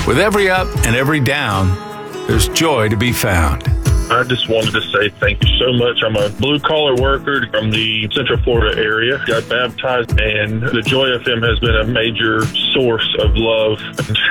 With every up and every down, there's joy to be found. I just wanted to say thank you so much. I'm a blue-collar worker from the Central Florida area. Got baptized, and the Joy FM has been a major source of love and